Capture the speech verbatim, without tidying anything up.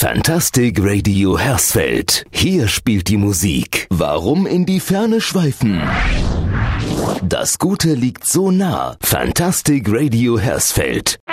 Fantastic Radio Hersfeld. Hier spielt die Musik. Warum in die Ferne schweifen? Das Gute liegt so nah. Fantastic Radio Hersfeld.